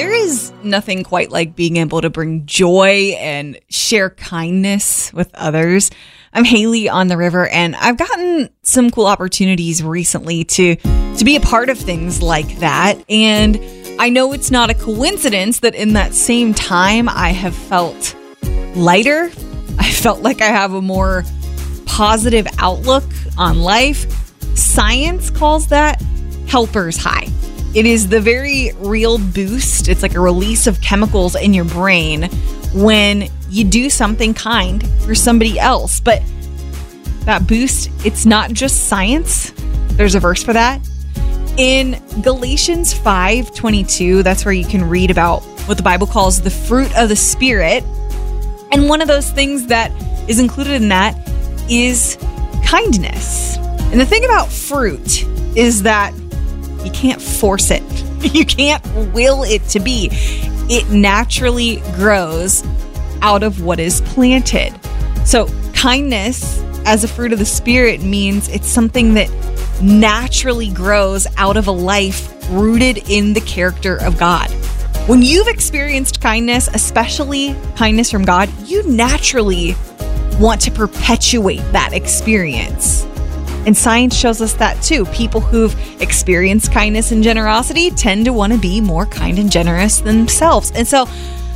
There is nothing quite like being able to bring joy and share kindness with others. I'm Haley on the River, and I've gotten some cool opportunities recently to be a part of things like that. And I know it's not a coincidence that in that same time I have felt lighter. I felt like I have a more positive outlook on life. Science calls that helper's high. It is the very real boost. It's like a release of chemicals in your brain when you do something kind for somebody else. But that boost, it's not just science. There's a verse for that. In Galatians 5:22, that's where you can read about what the Bible calls the fruit of the Spirit. And one of those things that is included in that is kindness. And the thing about fruit is that you can't force it. You can't will it to be. It naturally grows out of what is planted. So kindness as a fruit of the Spirit means it's something that naturally grows out of a life rooted in the character of God. When you've experienced kindness, especially kindness from God, you naturally want to perpetuate that experience. And science shows us that too. People who've experienced kindness and generosity tend to want to be more kind and generous themselves. And so,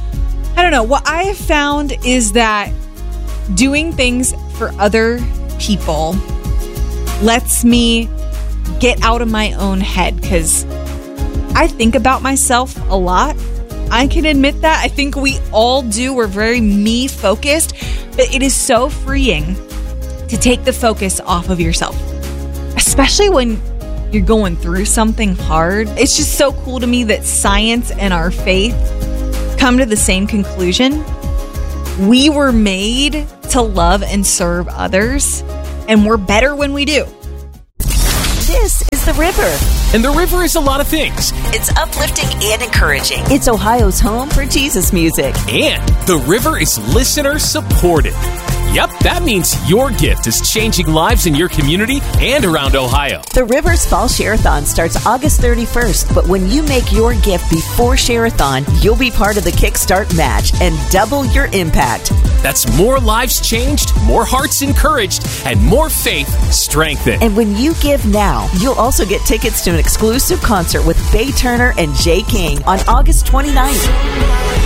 I don't know, what I have found is that doing things for other people lets me get out of my own head, because I think about myself a lot. I can admit that. I think we all do. We're very me-focused, but it is so freeing to take the focus off of yourself, especially when you're going through something hard. It's just so cool to me that science and our faith come to the same conclusion. We were made to love and serve others, and we're better when we do. This is The River. And The River is a lot of things. It's uplifting and encouraging. It's Ohio's home for Jesus music. And The River is listener supported. Yep, that means your gift is changing lives in your community and around Ohio. The River's Fall Share-a-thon starts August 31st, but when you make your gift before Share-a-thon, you'll be part of the Kickstart match and double your impact. That's more lives changed, more hearts encouraged, and more faith strengthened. And when you give now, you'll also get tickets to an exclusive concert with Faye Turner and Jay King on August 29th.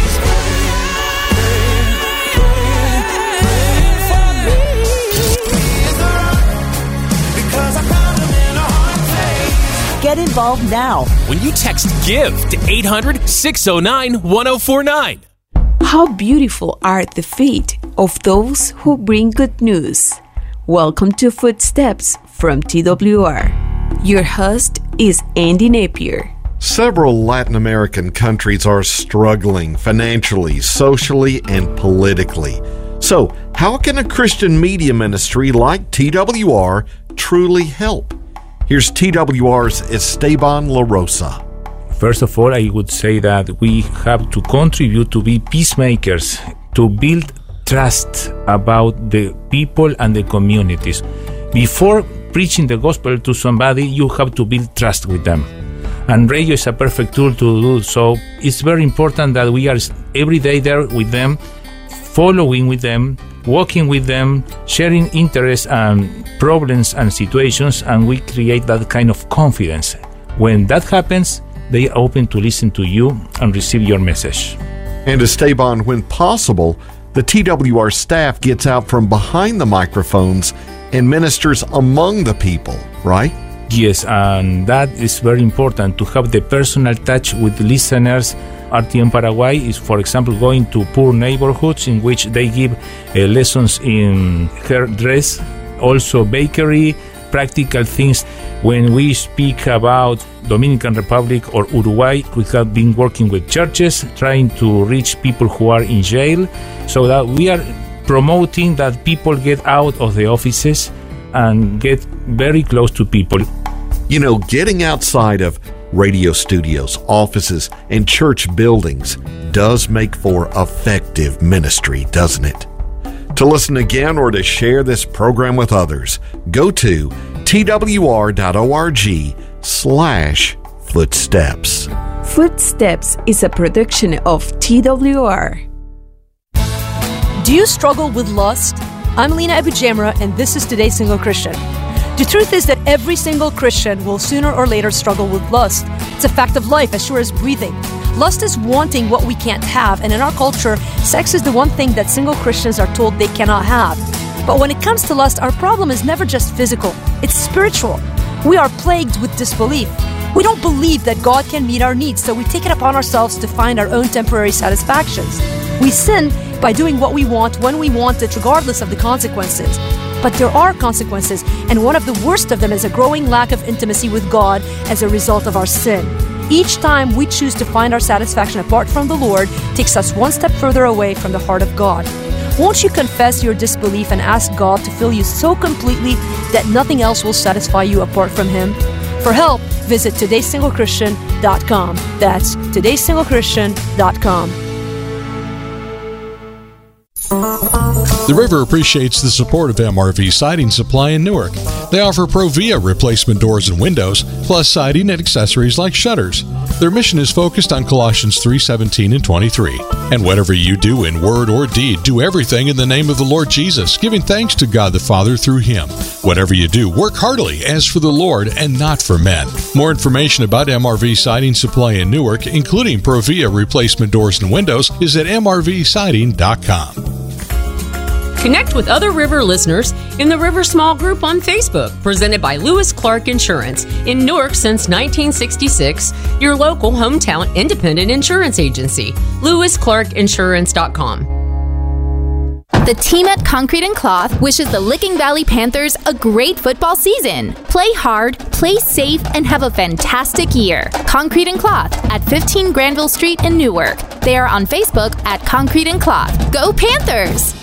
Get involved now when you text GIVE to 800-609-1049. How beautiful are the feet of those who bring good news. Welcome to Footsteps from TWR. Your host is Andy Napier. Several Latin American countries are struggling financially, socially, and politically. So, how can a Christian media ministry like TWR truly help? Here's TWR's Esteban La Rosa. First of all, I would say that we have to contribute to be peacemakers, to build trust about the people and the communities. Before preaching the gospel to somebody, you have to build trust with them. And radio is a perfect tool to do so. It's very important that we are every day there with them, following with them, walking with them, sharing interests and problems and situations, and we create that kind of confidence. When that happens, they are open to listen to you and receive your message. And Esteban, when possible, the TWR staff gets out from behind the microphones and ministers among the people, right? Yes, and that is very important, to have the personal touch with listeners. RTM Paraguay is, for example, going to poor neighborhoods in which they give lessons in hairdress, also bakery, practical things. When we speak about Dominican Republic or Uruguay, we have been working with churches, trying to reach people who are in jail, so that we are promoting that people get out of the offices and get very close to people. You know, getting outside of radio studios, offices, and church buildings does make for effective ministry, doesn't it? To listen again or to share this program with others, go to twr.org/footsteps. Footsteps is a production of TWR. Do you struggle with lust? I'm Lena Abujamra, and this is Today's Single Christian. The truth is that every single Christian will sooner or later struggle with lust. It's a fact of life, as sure as breathing. Lust is wanting what we can't have, and in our culture, sex is the one thing that single Christians are told they cannot have. But when it comes to lust, our problem is never just physical, it's spiritual. We are plagued with disbelief. We don't believe that God can meet our needs, so we take it upon ourselves to find our own temporary satisfactions. We sin by doing what we want when we want it, regardless of the consequences. But there are consequences, and one of the worst of them is a growing lack of intimacy with God as a result of our sin. Each time we choose to find our satisfaction apart from the Lord takes us one step further away from the heart of God. Won't you confess your disbelief and ask God to fill you so completely that nothing else will satisfy you apart from Him? For help, visit todaysinglechristian.com. That's todaysinglechristian.com. The River appreciates the support of MRV Siding Supply in Newark. They offer Provia replacement doors and windows, plus siding and accessories like shutters. Their mission is focused on Colossians 3:17 and 23. And whatever you do in word or deed, do everything in the name of the Lord Jesus, giving thanks to God the Father through Him. Whatever you do, work heartily as for the Lord and not for men. More information about MRV Siding Supply in Newark, including Provia replacement doors and windows, is at mrvsiding.com. Connect with other River listeners in the River Small Group on Facebook, presented by Lewis Clark Insurance. In Newark since 1966, your local hometown independent insurance agency. LewisClarkInsurance.com. The team at Concrete and Cloth wishes the Licking Valley Panthers a great football season. Play hard, play safe, and have a fantastic year. Concrete and Cloth at 15 Granville Street in Newark. They are on Facebook at Concrete and Cloth. Go Panthers!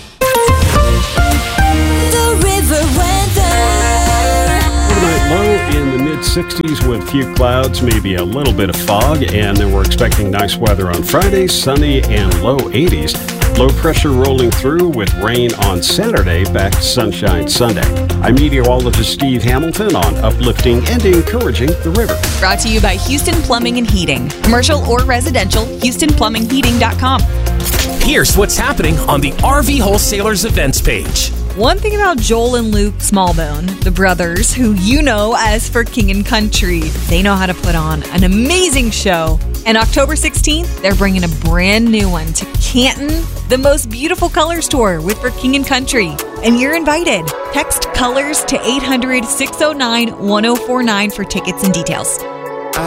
The River weather. Overnight low in the mid-60s with few clouds, maybe a little bit of fog, and then we're expecting nice weather on Friday, sunny and low 80s. Low pressure rolling through with rain on Saturday, back to sunshine Sunday. I'm meteorologist Steve Hamilton on uplifting and encouraging the river. Brought to you by Houston Plumbing and Heating. Commercial or residential, HoustonPlumbingHeating.com. Here's what's happening on the RV Wholesalers events page. One thing about Joel and Luke Smallbone, the brothers, who you know as For King and Country, they know how to put on an amazing show. And October 16th, they're bringing a brand new one to Canton, the most beautiful color store with For King and Country. And you're invited. Text colors to 800-609-1049 for tickets and details.